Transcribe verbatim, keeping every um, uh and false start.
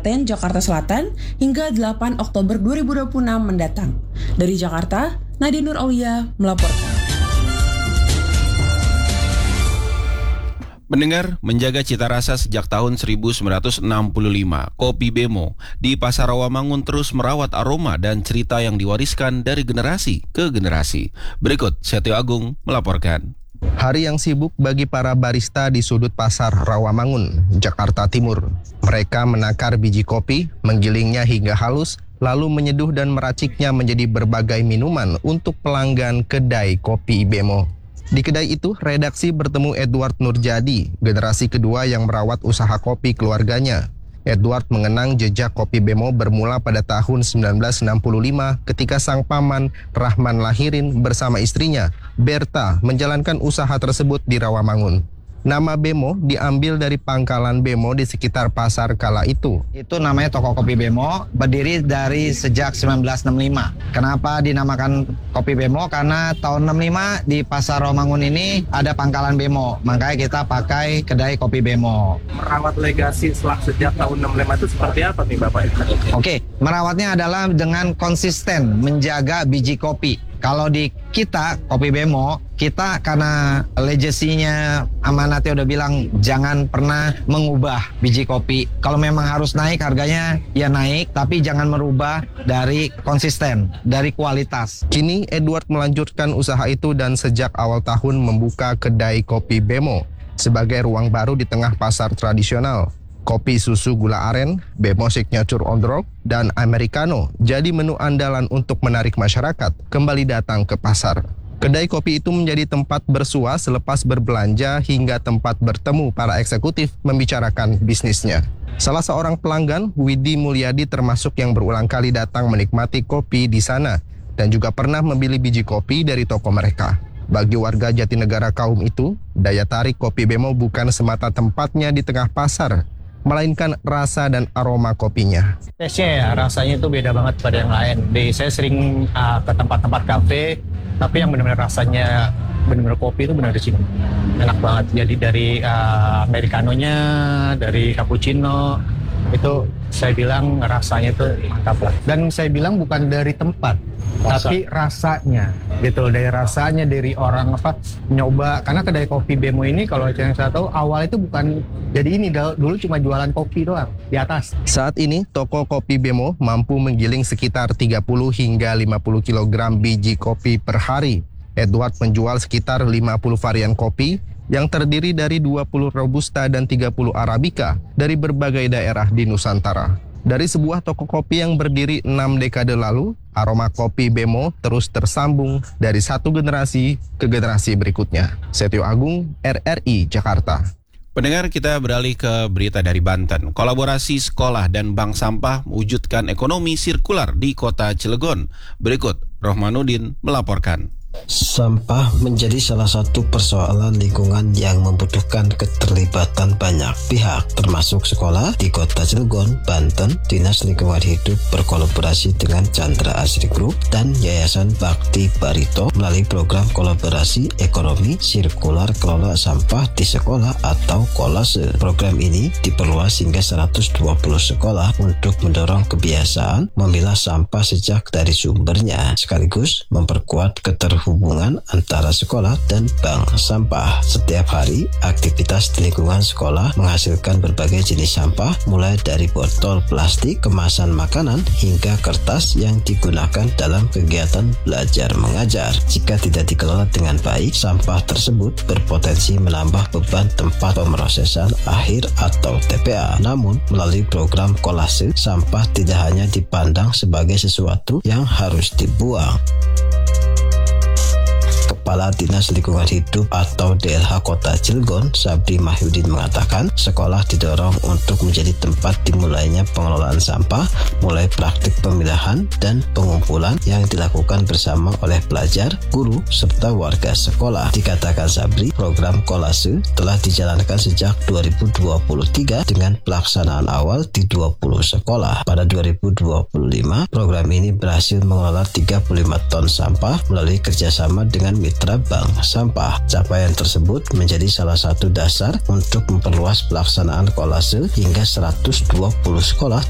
Klaten, Jakarta Selatan hingga delapan Oktober dua ribu dua puluh enam mendatang. Dari Jakarta, Nadia Nur Aulia melaporkan. Pendengar, menjaga cita rasa sejak tahun seribu sembilan ratus enam puluh lima, Kopi Bemo di Pasar Rawamangun terus merawat aroma dan cerita yang diwariskan dari generasi ke generasi. Berikut Setio Agung melaporkan. Hari yang sibuk bagi para barista di sudut Pasar Rawamangun, Jakarta Timur. Mereka menakar biji kopi, menggilingnya hingga halus, lalu menyeduh dan meraciknya menjadi berbagai minuman untuk pelanggan kedai Kopi Bemo. Di kedai itu, redaksi bertemu Edward Nurjadi, generasi kedua yang merawat usaha kopi keluarganya. Edward mengenang jejak Kopi Bemo bermula pada tahun sembilan belas enam puluh lima ketika sang paman Rahman Lahirin bersama istrinya, Berta, menjalankan usaha tersebut di Rawamangun. Nama Bemo diambil dari pangkalan Bemo di sekitar pasar kala itu. Itu namanya toko Kopi Bemo, berdiri dari sejak sembilan belas enam puluh lima. Kenapa dinamakan Kopi Bemo? Karena tahun enam puluh lima di pasar Rawamangun ini ada pangkalan Bemo, makanya kita pakai kedai Kopi Bemo. Merawat legasi setelah sejak tahun enam puluh lima itu seperti apa nih Bapak? Oke, merawatnya adalah dengan konsisten menjaga biji kopi. Kalau di kita, Kopi Bemo, kita karena legasinya amanatnya udah bilang jangan pernah mengubah biji kopi. Kalau memang harus naik harganya ya naik, tapi jangan merubah dari konsisten, dari kualitas. Kini Edward melanjutkan usaha itu dan sejak awal tahun membuka kedai Kopi Bemo sebagai ruang baru di tengah pasar tradisional. Kopi susu gula aren, Bemo Signature on the Rock, dan Americano jadi menu andalan untuk menarik masyarakat kembali datang ke pasar. Kedai kopi itu menjadi tempat bersua selepas berbelanja hingga tempat bertemu para eksekutif membicarakan bisnisnya. Salah seorang pelanggan, Widi Mulyadi, termasuk yang berulang kali datang menikmati kopi di sana dan juga pernah membeli biji kopi dari toko mereka. Bagi warga Jatinegara kaum itu, daya tarik Kopi Bemo bukan semata tempatnya di tengah pasar, melainkan rasa dan aroma kopinya. Tesnya ya, rasanya itu beda banget pada yang lain. Di, saya sering uh, ke tempat-tempat kafe, tapi yang benar-benar rasanya benar-benar kopi itu benar di sini. Enak banget. Jadi dari uh, Americanonya, dari cappuccino, itu saya bilang rasanya itu mantap lah. Dan saya bilang bukan dari tempat, Rasa. tapi rasanya gitu, dari rasanya, dari orang apa nyoba. Karena kedai Kopi Bemo ini kalau yang saya tahu awal itu bukan jadi ini, dulu cuma jualan kopi doang di atas. Saat ini toko Kopi Bemo mampu menggiling sekitar tiga puluh hingga lima puluh kilogram biji kopi per hari. Edward menjual sekitar lima puluh varian kopi yang terdiri dari dua puluh Robusta dan tiga puluh Arabica dari berbagai daerah di Nusantara. Dari sebuah toko kopi yang berdiri enam dekade lalu, aroma Kopi Bemo terus tersambung dari satu generasi ke generasi berikutnya. Setio Agung, R R I, Jakarta. Pendengar, kita beralih ke berita dari Banten. Kolaborasi sekolah dan bank sampah mewujudkan ekonomi sirkular di kota Cilegon. Berikut Rohmanuddin melaporkan. Sampah menjadi salah satu persoalan lingkungan yang membutuhkan keterlibatan banyak pihak, termasuk sekolah di Kota Cilegon, Banten. Dinas Lingkungan Hidup berkolaborasi dengan Chandra Asri Group dan Yayasan Bakti Barito melalui program kolaborasi ekonomi sirkular kelola sampah di sekolah atau kolase. Program ini diperluas hingga seratus dua puluh sekolah untuk mendorong kebiasaan memilah sampah sejak dari sumbernya, sekaligus memperkuat keterhubungan hubungan antara sekolah dan bank sampah. Setiap hari, aktivitas di lingkungan sekolah menghasilkan berbagai jenis sampah, mulai dari botol plastik, kemasan makanan, hingga kertas yang digunakan dalam kegiatan belajar mengajar. Jika tidak dikelola dengan baik, sampah tersebut berpotensi menambah beban tempat pemrosesan akhir atau T P A. Namun, melalui program kolase, sampah tidak hanya dipandang sebagai sesuatu yang harus dibuang. Kepala Dinas Lingkungan Hidup atau D L H Kota Cilegon, Sabri Mahyudin, mengatakan sekolah didorong untuk menjadi tempat dimulainya pengelolaan sampah, mulai praktik pemilahan dan pengumpulan yang dilakukan bersama oleh pelajar, guru, serta warga sekolah. Dikatakan Sabri, program kolase telah dijalankan sejak dua ribu dua puluh tiga dengan pelaksanaan awal di dua puluh sekolah. Pada dua ribu dua puluh lima, program ini berhasil mengelola tiga puluh lima ton sampah melalui kerjasama dengan mitra bank sampah. Capaian tersebut menjadi salah satu dasar untuk memperluas pelaksanaan kolase hingga seratus dua puluh sekolah